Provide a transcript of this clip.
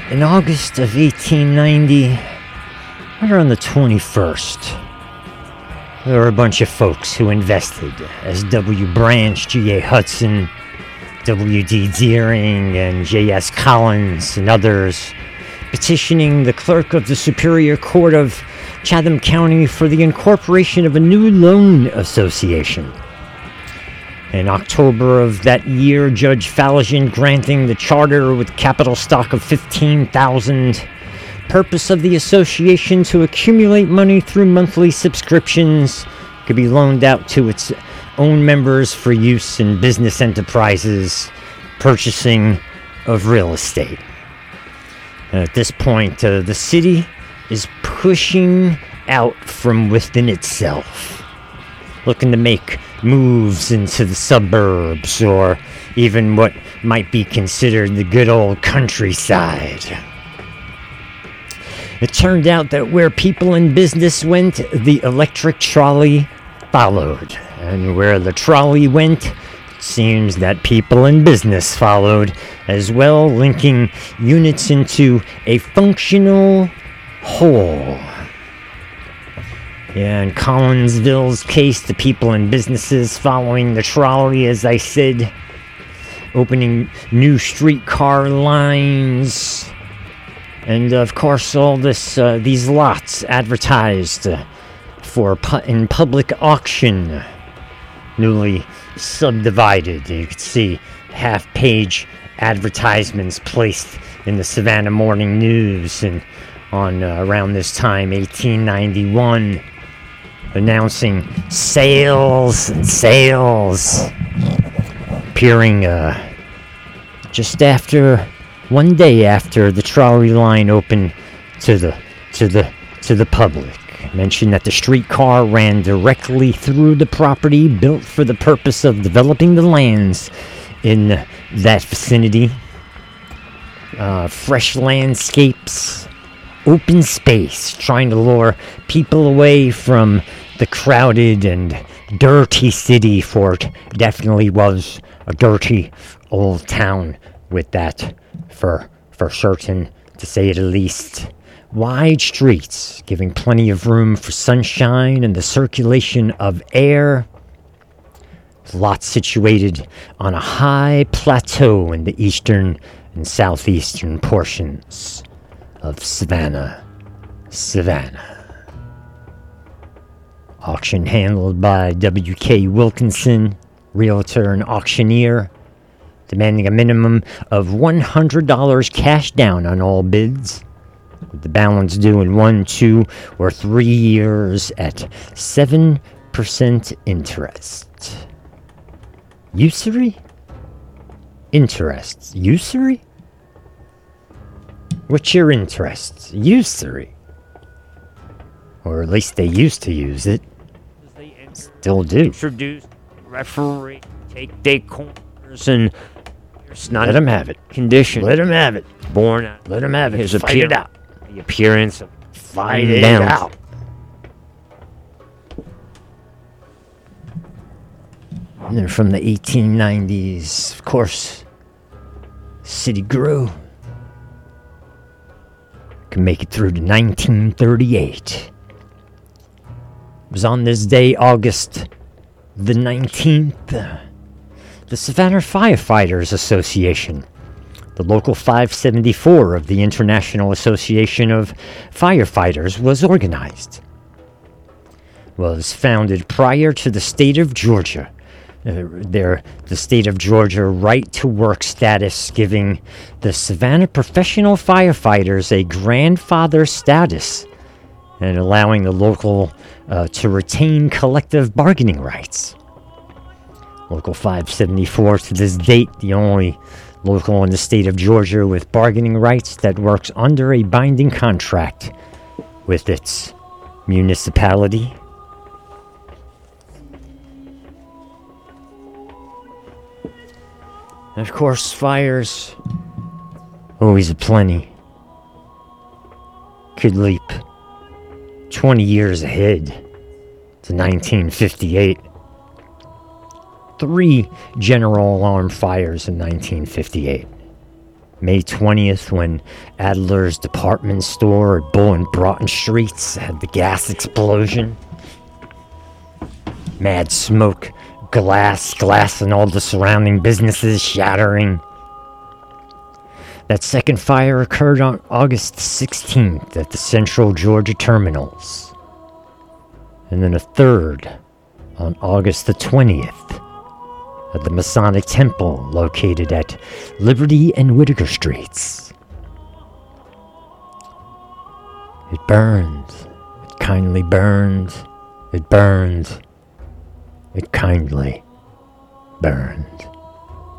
In August of 1890, right around the 21st, there were a bunch of folks who invested, as W. Branch, G.A. Hudson, W.D. Deering, and J.S. Collins, and others, petitioning the clerk of the Superior Court of Chatham County for the incorporation of a new loan association. In October of that year, Judge Falligen granting the charter with capital stock of $15,000. Purpose of the association to accumulate money through monthly subscriptions, could be loaned out to its own members for use in business enterprises, purchasing of real estate. At this point, the city is pushing out from within itself, looking to make moves into the suburbs, or even what might be considered the good old countryside. It turned out that where people in business went, the electric trolley followed. And where the trolley went, it seems that people in business followed as well, linking units into a functional whole. Yeah, in Collinsville's case, the people and businesses following the trolley, as I said, opening new streetcar lines, and of course all these lots advertised in public auction, newly subdivided. You could see half-page advertisements placed in the Savannah Morning News, and on around this time, 1891. Announcing sales and sales, appearing just after, one day after the trolley line opened to the public. Mentioned that the streetcar ran directly through the property built for the purpose of developing the lands in that vicinity. Fresh landscapes, open space, trying to lure people away from the crowded and dirty city, for it definitely was a dirty old town with that, for certain, to say the least. Wide streets, giving plenty of room for sunshine and the circulation of air. Lots situated on a high plateau in the eastern and southeastern portions of Savannah. Auction handled by W.K. Wilkinson, realtor and auctioneer, demanding a minimum of $100 cash down on all bids, with the balance due in 1, 2, or 3 years at 7% interest. Usury? Interest. Usury? What's your interest? Usury. Or at least they used to use it. Still do. Introduce, referee, take their corners, and it's not let them have it. Condition. Let them have it. Born out. Let them have it. His Fight it out. The appearance of Fight it out. And then from the 1890s, of course, city grew. Can make it through to 1938. It was on this day, August the 19th, the Savannah Firefighters Association, the local 574 of the International Association of Firefighters, was organized. Was founded prior to the state of Georgia. The state of Georgia right-to-work status, giving the Savannah professional firefighters a grandfather status and allowing the local to retain collective bargaining rights. Local 574 to this date, the only local in the state of Georgia with bargaining rights that works under a binding contract with its municipality. And of course, fires, always aplenty. Could leap 20 years ahead to 1958. 3 general alarm fires in 1958. May 20th, when Adler's department store at Bull and Broughton Streets had the gas explosion. Mad smoke, glass and all the surrounding businesses shattering. That second fire occurred on August 16th at the Central Georgia terminals. And then a third on August the 20th at the Masonic Temple located at Liberty and Whitaker Streets. It burned. It kindly burned. It burned. It kindly burned.